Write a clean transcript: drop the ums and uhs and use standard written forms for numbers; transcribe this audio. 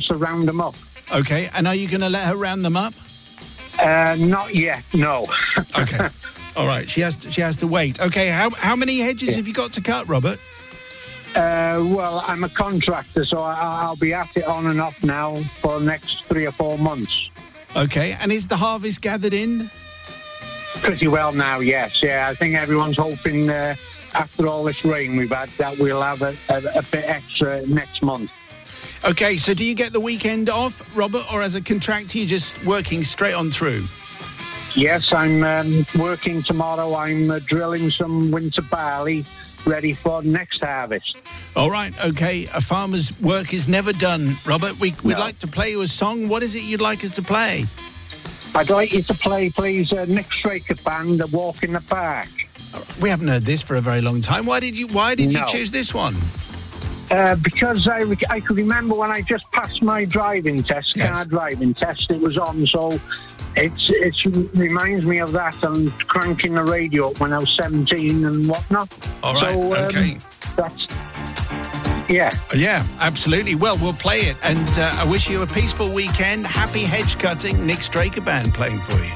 wants to round them up. Okay, and are you going to let her round them up? Not yet, no. Okay. All right, she has to wait. Okay, how many hedges have you got to cut, Robert? Well, I'm a contractor, so I'll be at it on and off now for the next 3 or 4 months. Okay, and is the harvest gathered in? Pretty well now, yes. Yeah, I think everyone's hoping after all this rain we've had that we'll have a bit extra next month. Okay, so do you get the weekend off, Robert, or as a contractor you're just working straight on through? Yes, I'm working tomorrow. I'm drilling some winter barley ready for next harvest. All right, okay. A farmer's work is never done. Robert, we'd like to play you a song. What is it you'd like us to play? I'd like you to play, please, Nick Straker Band, A Walk in the Park. We haven't heard this for a very long time. Why did you choose this one? Because I could remember when I just passed my driving test, car driving test, it was on, so it reminds me of that and cranking the radio up when I was 17 and whatnot. All right, so, okay. Yeah, absolutely. Well, we'll play it, and I wish you a peaceful weekend. Happy hedge cutting. Nick Straker Band playing for you.